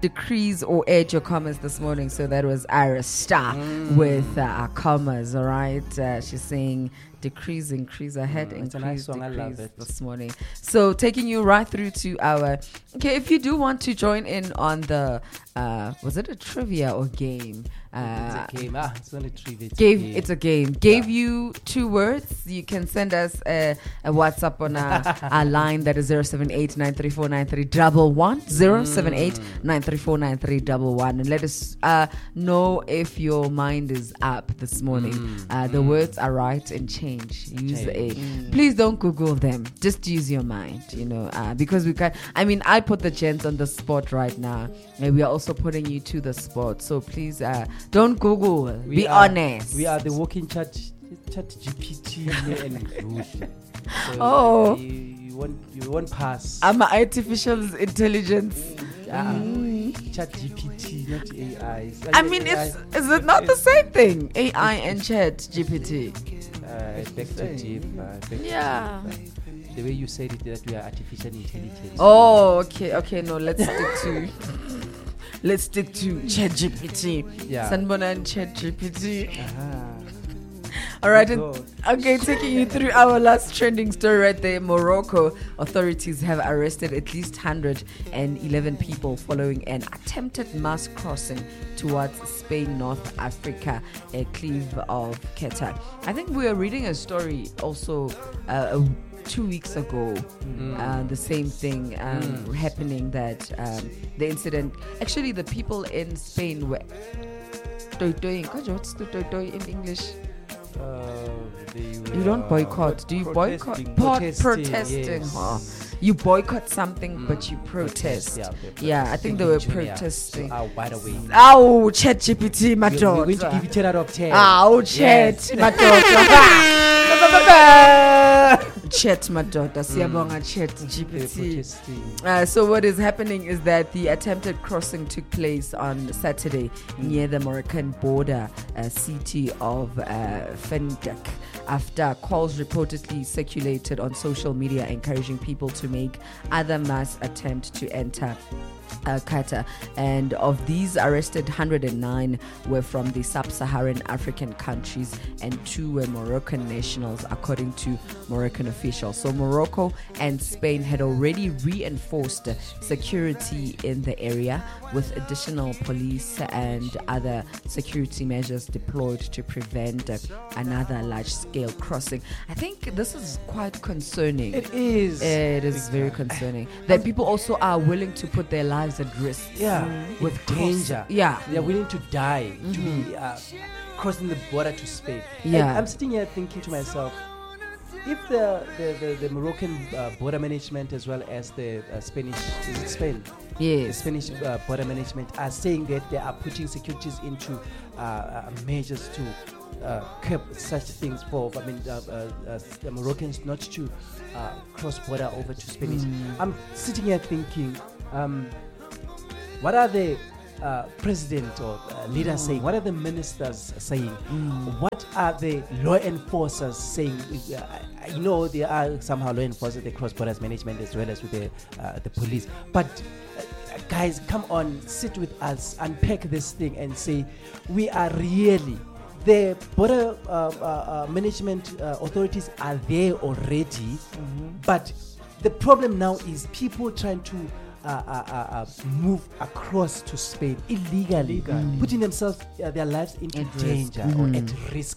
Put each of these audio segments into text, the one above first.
decrease or add your commas this morning. So that was Arista with commas, all right? She's saying decrease, increase. I had increase, a nice song. decrease I love it. this morning. So taking you right through to our... Okay, if you do want to join in on the... was it a trivia or game? It's a game. It's not a trivia. It's a game. Gave you 2 words. You can send us a WhatsApp on our line that is 078-934-9311, 078-934-9311, and let us know if your mind is up this morning. The words are right and change. Use a. Please don't Google them. Just use your mind. Because we can. I mean, I put the gents on the spot right now, and we are also putting you to the spot. So please, don't Google. Be honest. We are the walking chat GPT and Google. So you won't pass. I'm an artificial intelligence. Chat GPT, not AI. I mean, is it not the same thing? AI and Chat GPT. Back to deep. Yeah. The way you said it, that we are artificial intelligence. Oh, okay. No, let's stick to ChatGPT. Yeah. Sanbona and ChatGPT. Uh-huh. All right. Oh, Okay, taking you through our last trending story right there. Morocco authorities have arrested at least 111 people following an attempted mass crossing towards Spain, North Africa, a cleave of Qatar. I think we were reading a story also 2 weeks ago, the same thing happening, that the incident, actually the people in Spain were toy-toying. What's the toy-toy in English? You don't boycott. Do you boycott? Protesting. Yes. You boycott something, but you protest. Yeah, I think they were protesting. By the way. Ow, ChatGPT, my We're daughter. going to give you 10 out of 10. Ow, Chat, Yes. my daughter. Chat, my daughter. Siyabonga, ChatGPT. So what is happening is that the attempted crossing took place on Saturday near the Moroccan border city of Fendak, after calls reportedly circulated on social media encouraging people to make other mass attempts to enter Qatar. And of these arrested, 109 were from the sub-Saharan African countries and 2 were Moroccan nationals, according to Moroccan officials. So Morocco and Spain had already reinforced security in the area with additional police and other security measures deployed to prevent another large-scale crossing. I think this is quite concerning. It is. It is very concerning that people also are willing to put their lives at risk. With danger. Yeah. They are willing to die to be crossing the border to Spain. Yeah. And I'm sitting here thinking to myself, if the Moroccan border management as well as the Spanish, is it Spain? Yes. The Spanish border management are saying that they are putting securities into measures to curb such things for, the Moroccans not to cross border over to Spanish. I'm sitting here thinking, what are the president or leaders saying? What are the ministers saying? What are the law enforcers saying? There are somehow law enforcers, the cross borders management as well as with the police. But guys, come on, sit with us, unpack this thing and say, we are really, the border management authorities are there already, but the problem now is people trying to move across to Spain illegally, putting themselves, their lives into At danger risk. or at risk.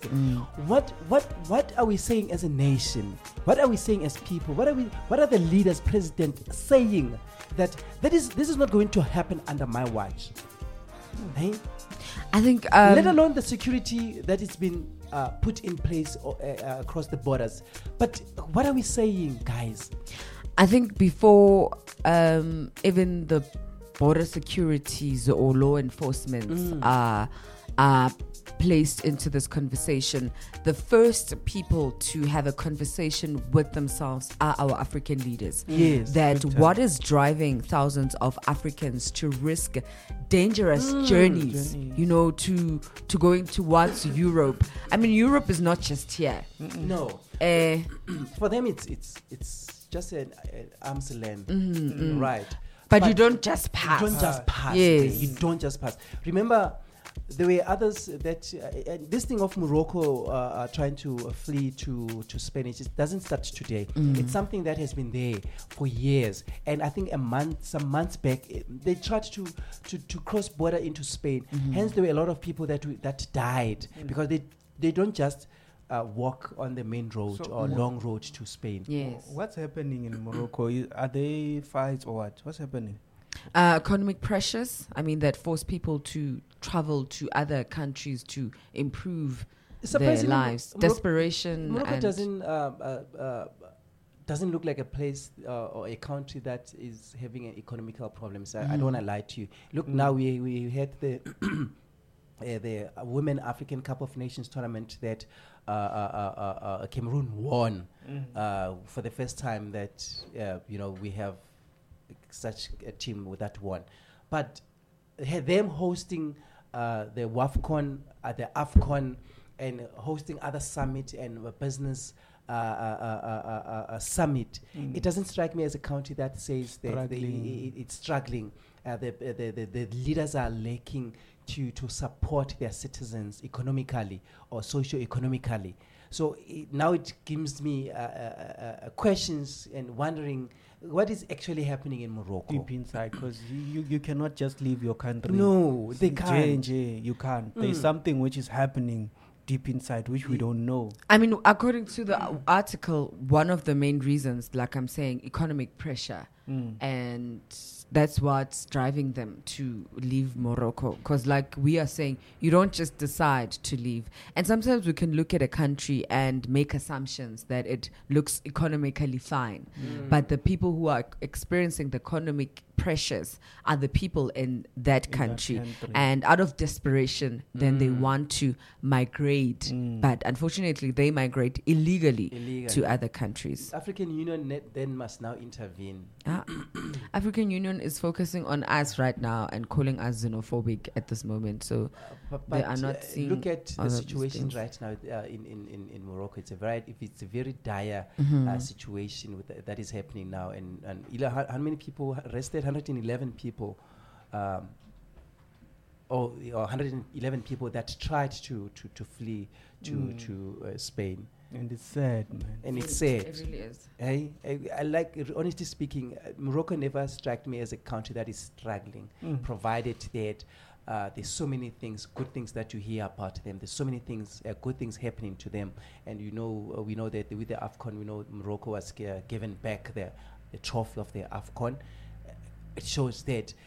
What are we saying as a nation? What are we saying as people? What are the leaders, president saying that this is not going to happen under my watch? Hey? I think Let alone the security that has been put in place across the borders. But what are we saying, guys? I think before even the border securities or law enforcement are placed into this conversation, the first people to have a conversation with themselves are our African leaders. Yes, That what is driving thousands of Africans to risk dangerous journeys, to going towards Europe. I mean, Europe is not just here. No. For them, it's just an arm's length, right? But you don't just pass. You don't just pass. Yes. You don't just pass. Remember, there were others that this thing of Morocco trying to flee to Spain, it just doesn't start today. It's something that has been there for years. And I think some months back, they tried to cross border into Spain. Hence, there were a lot of people that died because they don't just walk on the main road or long road to Spain. Yes. What's happening in Morocco? Are they fights or what? What's happening? Economic pressures, that force people to travel to other countries to improve their lives. Desperation. Morocco doesn't look like a place or a country that is having an economical problems. I don't want to lie to you. Look, now we had the the Women African Cup of Nations tournament that Cameroon won for the first time that we have such a team with that one. But them hosting the WAFCON, the AFCON, and hosting other summit and business summit, it doesn't strike me as a country that says that it's struggling. The leaders are lacking to support their citizens economically or socio-economically. So now it gives me questions and wondering what is actually happening in Morocco. Deep inside, because you cannot just leave your country. No, they can't. You can't. There's something which is happening deep inside which we don't know. According to the article, one of the main reasons, like I'm saying, economic pressure. And that's what's driving them to leave Morocco. Because like we are saying, you don't just decide to leave. And sometimes we can look at a country and make assumptions that it looks economically fine. But the people who are experiencing the economic pressures are the people in that country. And out of desperation, then they want to migrate. But unfortunately, they migrate illegally to other countries. African Union then must now intervene. African Union is focusing on us right now and calling us xenophobic at this moment. So they are not seeing. Look at the situation right now in Morocco. It's a very dire situation that is happening now. And how many people arrested? 111 people. Or 111 people that tried to flee to Spain. And it's sad, man. And it's sad. It really is. I like, honestly speaking, Morocco never struck me as a country that is struggling, provided that there's so many things, good things that you hear about them. There's so many things, good things happening to them. And we know that with the AFCON, we know Morocco was given back the trophy of the AFCON. It shows that